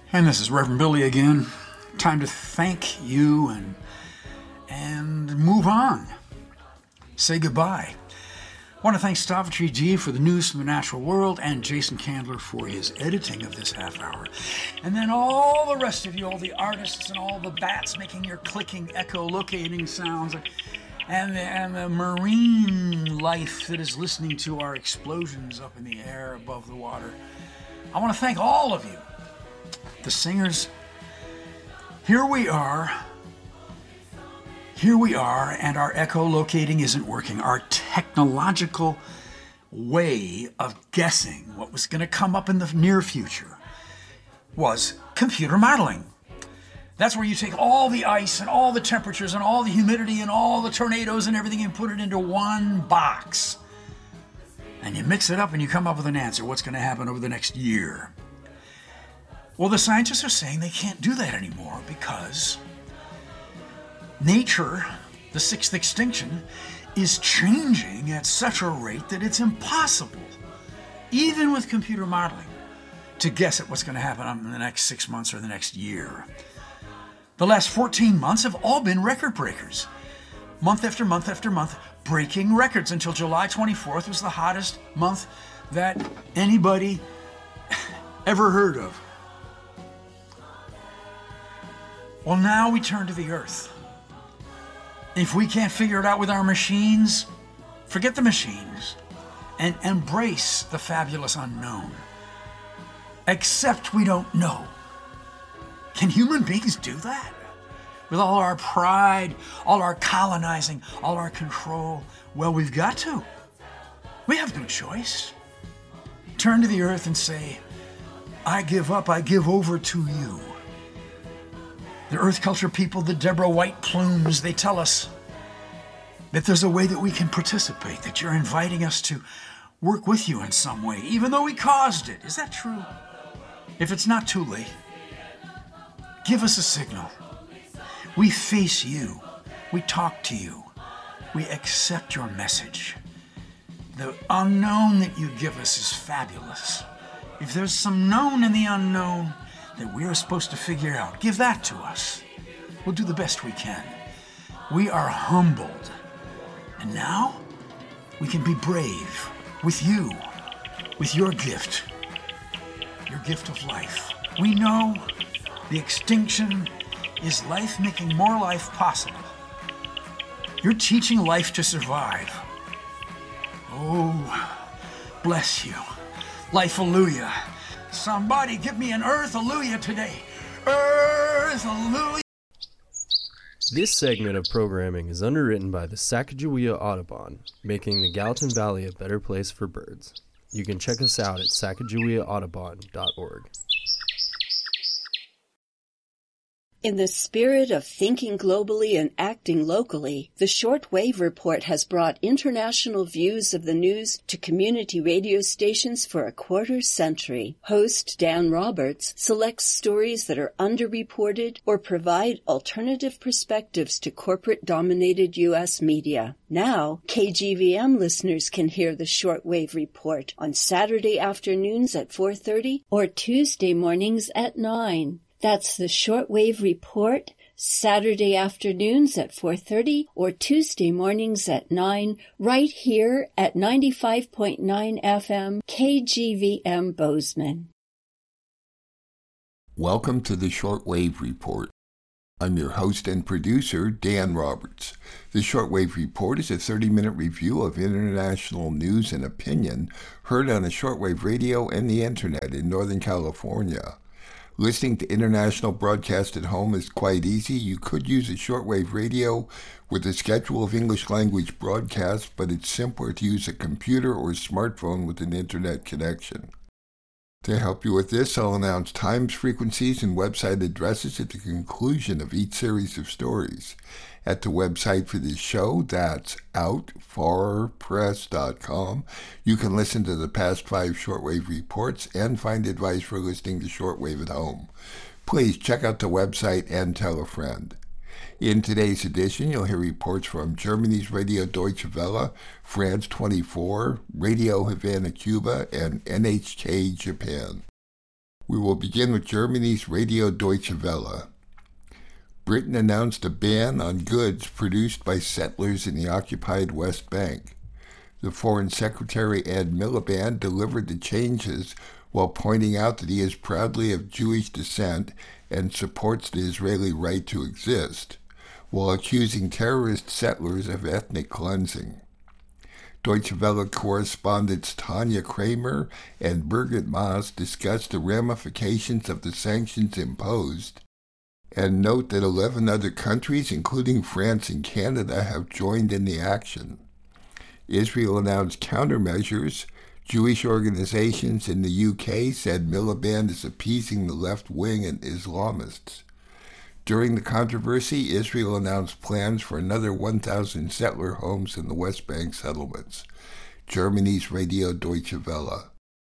And this is Reverend Billy again. Time to thank you and move on. Say goodbye. I want to thank Stavitri G for the news from the natural world and Jason Candler for his editing of this half hour. And then all the rest of you, all the artists and all the bats making your clicking, echolocating sounds, and the marine life that is listening to our explosions up in the air above the water. I want to thank all of you. The singers, here we are, and our echolocating isn't working. Our technological way of guessing what was going to come up in the near future was computer modeling. That's where you take all the ice and all the temperatures and all the humidity and all the tornadoes and everything and put it into one box. And you mix it up and you come up with an answer, what's going to happen over the next year. Well, the scientists are saying they can't do that anymore because nature, the sixth extinction, is changing at such a rate that it's impossible, even with computer modeling, to guess at what's going to happen in the next 6 months or the next year. The last 14 months have all been record breakers. Month after month after month, breaking records until July 24th was the hottest month that anybody ever heard of. Well, now we turn to the earth. If we can't figure it out with our machines, forget the machines and embrace the fabulous unknown. Except we don't know. Can human beings do that? With all our pride, all our colonizing, all our control? Well, we've got to. We have no choice. Turn to the earth and say, I give up, I give over to you. The Earth Culture people, the Deborah White plumes, they tell us that there's a way that we can participate, that you're inviting us to work with you in some way, even though we caused it. Is that true? If it's not too late, give us a signal. We face you. We talk to you. We accept your message. The unknown that you give us is fabulous. If there's some known in the unknown that we are supposed to figure out, give that to us. We'll do the best we can. We are humbled. And now we can be brave with you, with your gift of life. We know the extinction is life making more life possible. You're teaching life to survive. Oh, bless you. Life-alleluia. Somebody give me an earth-alleluia today. Earth-alleluia. This segment of programming is underwritten by the Sacagawea Audubon, making the Gallatin Valley a better place for birds. You can check us out at sacagaweaaudubon.org. In the spirit of thinking globally and acting locally, the Shortwave Report has brought international views of the news to community radio stations for a quarter century. Host Dan Roberts selects stories that are underreported or provide alternative perspectives to corporate-dominated U.S. media. Now, KGVM listeners can hear the Shortwave Report on Saturday afternoons at 4:30 or Tuesday mornings at 9. That's the Shortwave Report, Saturday afternoons at 4:30 or Tuesday mornings at 9, right here at 95.9 FM KGVM Bozeman. Welcome to the Shortwave Report. I'm your host and producer, Dan Roberts. The Shortwave Report is a 30-minute review of international news and opinion heard on the shortwave radio and the internet in Northern California. Listening to international broadcast at home is quite easy. You could use a shortwave radio with a schedule of English language broadcasts, but it's simpler to use a computer or smartphone with an internet connection. To help you with this, I'll announce times, frequencies, and website addresses at the conclusion of each series of stories. At the website for this show, that's outfarpress.com, you can listen to the past 5 shortwave reports and find advice for listening to shortwave at home. Please check out the website and tell a friend. In today's edition, you'll hear reports from Germany's Radio Deutsche Welle, France 24, Radio Havana, Cuba, and NHK Japan. We will begin with Germany's Radio Deutsche Welle. Britain announced a ban on goods produced by settlers in the occupied West Bank. The Foreign Secretary Ed Miliband delivered the changes while pointing out that he is proudly of Jewish descent and supports the Israeli right to exist, while accusing terrorist settlers of ethnic cleansing. Deutsche Welle correspondents Tanya Kramer and Birgit Maas discussed the ramifications of the sanctions imposed and note that 11 other countries, including France and Canada, have joined in the action. Israel announced countermeasures. Jewish organizations in the UK said Miliband is appeasing the left wing and Islamists. During the controversy, Israel announced plans for another 1,000 settler homes in the West Bank settlements. Germany's Radio Deutsche Welle.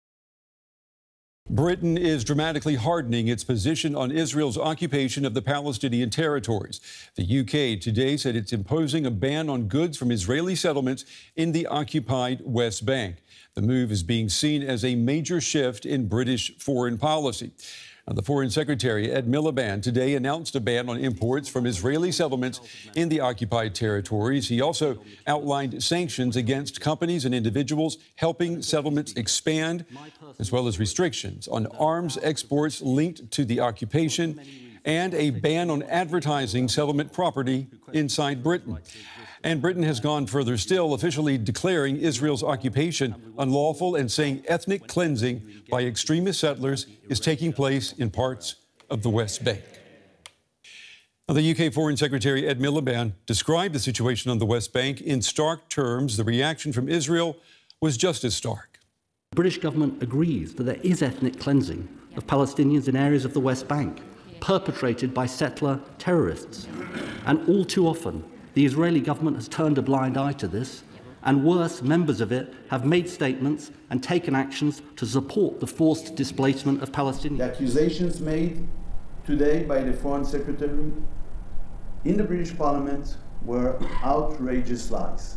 Britain is dramatically hardening its position on Israel's occupation of the Palestinian territories. The UK today said it's imposing a ban on goods from Israeli settlements in the occupied West Bank. The move is being seen as a major shift in British foreign policy. Now, the Foreign Secretary, Ed Miliband, today announced a ban on imports from Israeli settlements in the occupied territories. He also outlined sanctions against companies and individuals helping settlements expand, as well as restrictions on arms exports linked to the occupation and a ban on advertising settlement property inside Britain. And Britain has gone further still, officially declaring Israel's occupation unlawful and saying ethnic cleansing by extremist settlers is taking place in parts of the West Bank. Now, the UK Foreign Secretary Ed Miliband described the situation on the West Bank in stark terms. The reaction from Israel was just as stark. The British government agrees that there is ethnic cleansing of Palestinians in areas of the West Bank, perpetrated by settler terrorists. And all too often, the Israeli government has turned a blind eye to this, and worse, members of it have made statements and taken actions to support the forced displacement of Palestinians. The accusations made today by the Foreign Secretary in the British Parliament were outrageous lies.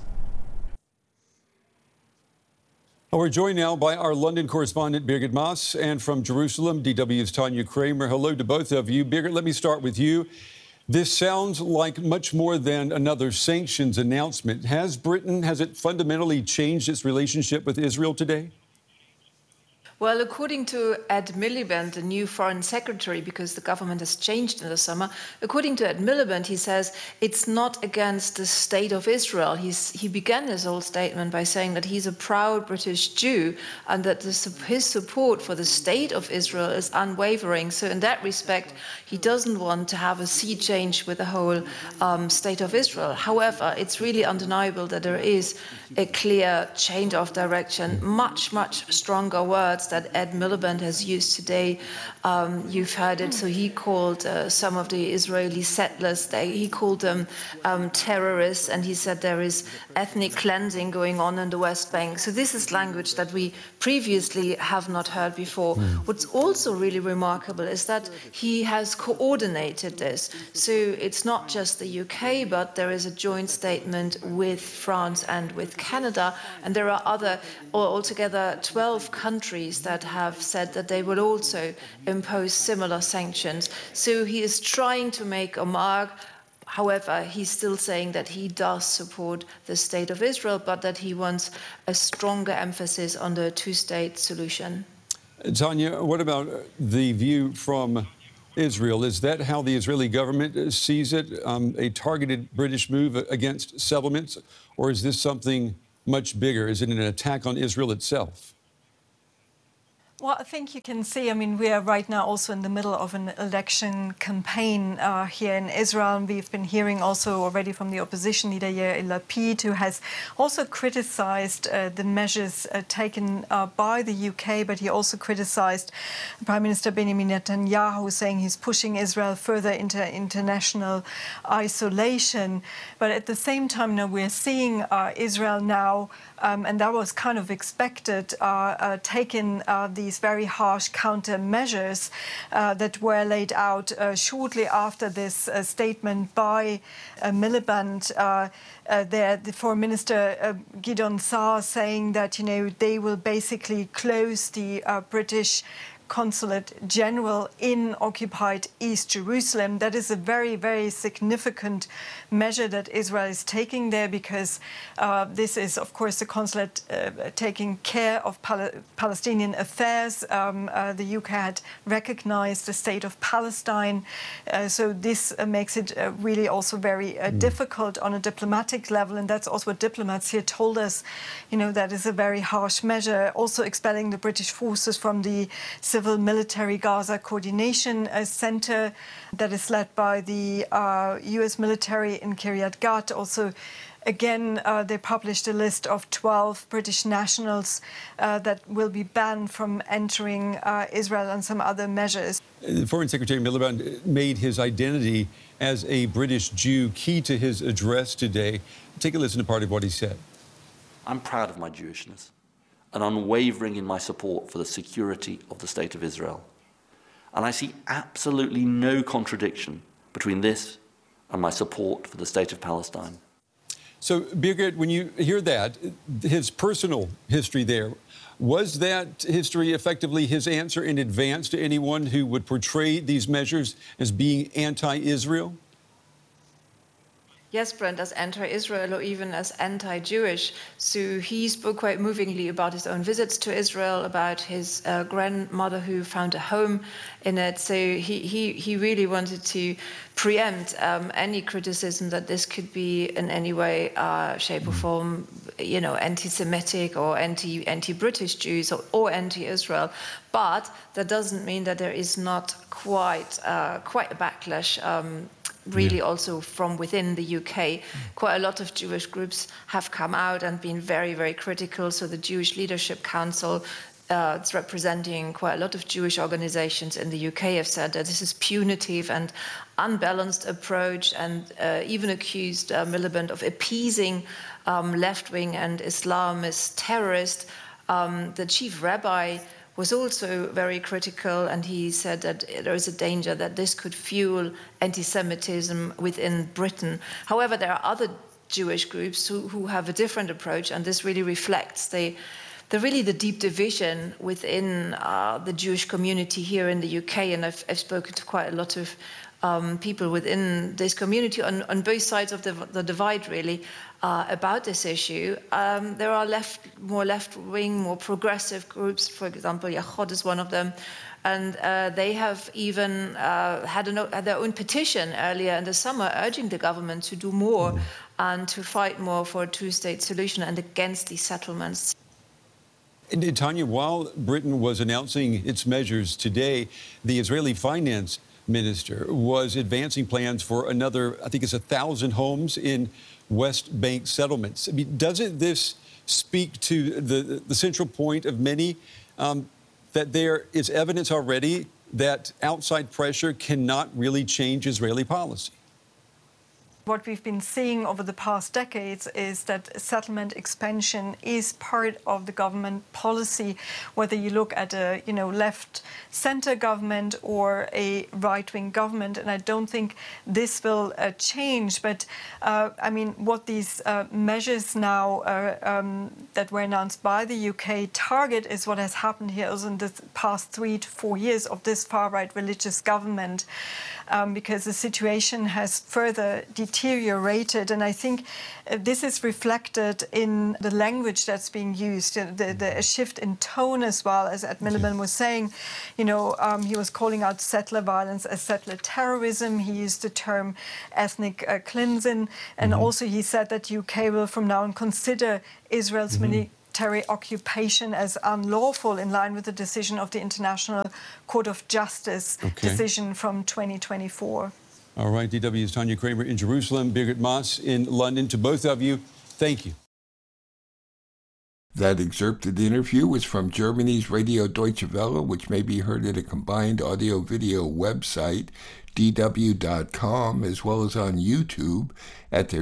We're joined now by our London correspondent, Birgit Maas, and from Jerusalem, DW's Tanya Kramer. Hello to both of you. Birgit, let me start with you. This sounds like much more than another sanctions announcement. Has it fundamentally changed its relationship with Israel today? Well, according to Ed Miliband, the new foreign secretary, because the government has changed in the summer, according to Ed Miliband, he says it's not against the state of Israel. He began his whole statement by saying that he's a proud British Jew and that his support for the state of Israel is unwavering. So in that respect, he doesn't want to have a sea change with the whole state of Israel. However, it's really undeniable that there is a clear change of direction, much, much stronger words that Ed Miliband has used today. You've heard it. So he called some of the Israeli settlers, he called them terrorists, and he said there is ethnic cleansing going on in the West Bank. So this is language that we previously have not heard before. What's also really remarkable is that he has coordinated this. So it's not just the UK, but there is a joint statement with France and with Canada, and there are altogether 12 countries that have said that they will also impose similar sanctions. So he is trying to make a mark. However, he's still saying that he does support the state of Israel, but that he wants a stronger emphasis on the two-state solution. Tanya, what about the view from Israel? Is that how the Israeli government sees it, a targeted British move against settlements, or is this something much bigger? Is it an attack on Israel itself? Well, I think you can see, we are right now also in the middle of an election campaign here in Israel. And we've been hearing also already from the opposition leader, Yair Lapid, who has also criticized the measures taken by the UK, but he also criticized Prime Minister Benjamin Netanyahu, saying he's pushing Israel further into international isolation. But at the same time, now we're seeing Israel now, and that was kind of expected, taking these very harsh countermeasures that were laid out shortly after this statement by Miliband. The Foreign Minister Gideon Saar saying that they will basically close the British consulate general in occupied East Jerusalem. That is a very, very significant measure that Israel is taking there, because this is, of course, the consulate taking care of Palestinian affairs. The UK had recognized the state of Palestine. So this makes it really also very difficult on a diplomatic level. And that's also what diplomats here told us, that is a very harsh measure. Also expelling the British forces from the Civil-Military Gaza Coordination Center that is led by the US military in Kiryat Gat. Also, again, they published a list of 12 British nationals that will be banned from entering Israel, and some other measures. Foreign Secretary Miliband made his identity as a British Jew key to his address today. Take a listen to part of what he said. I'm proud of my Jewishness and unwavering in my support for the security of the State of Israel. And I see absolutely no contradiction between this and my support for the State of Palestine. So, Birgit, when you hear that, his personal history there, was that history effectively his answer in advance to anyone who would portray these measures as being anti-Israel? Yes, Brent, as anti-Israel or even as anti-Jewish. So he spoke quite movingly about his own visits to Israel, about his grandmother who found a home in it. So he really wanted to preempt any criticism that this could be in any way, shape or form, anti-Semitic or anti-British Jews or anti-Israel. But that doesn't mean that there is not quite a backlash. Really also from within the UK. Quite a lot of Jewish groups have come out and been very, very critical. So the Jewish Leadership Council, it's representing quite a lot of Jewish organizations in the UK, have said that this is punitive and unbalanced approach, and even accused Miliband of appeasing left-wing and Islamist terrorists. The chief rabbi was also very critical, and he said that there is a danger that this could fuel anti-Semitism within Britain. However, there are other Jewish groups who have a different approach, and this really reflects the deep division within the Jewish community here in the UK. And I've spoken to quite a lot of people within this community on both sides of the divide, really, about this issue. There are more left-wing, more progressive groups. For example, Yachod is one of them. And they have even had their own petition earlier in the summer urging the government to do more and to fight more for a two-state solution and against these settlements. And Tanya, while Britain was announcing its measures today, the Israeli finance minister was advancing plans for another, I think it's 1,000 homes in West Bank settlements. I mean, doesn't this speak to the central point of many, that there is evidence already that outside pressure cannot really change Israeli policy? What we've been seeing over the past decades is that settlement expansion is part of the government policy, whether you look at a left-center government or a right-wing government. And I don't think this will change. But what these measures now that were announced by the UK target is what has happened here also in the past 3 to 4 years of this far-right religious government. Because the situation has further deteriorated. And I think this is reflected in the language that's being used, a shift in tone as well, as Ed Miliband was saying. He was calling out settler violence as settler terrorism. He used the term ethnic cleansing. And also he said that UK will from now on consider Israel's military occupation as unlawful, in line with the decision of the International Court of Justice decision from 2024. All right, DW's Tanya Kramer in Jerusalem, Birgit Maass in London. To both of you, thank you. That excerpted interview was from Germany's Radio Deutsche Welle, which may be heard at a combined audio-video website, dw.com, as well as on YouTube at their